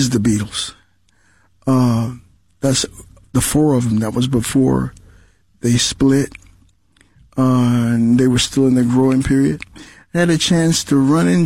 the Beatles. That's the four of them. That was before they split. And they were still in the growing period. I had a chance to run into